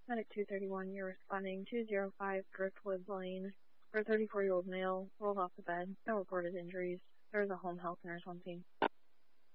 Medic 231, you're responding 205 Driftwood Lane for a 34-year-old male, rolled off the bed, no reported injuries. There is a home health nurse on scene.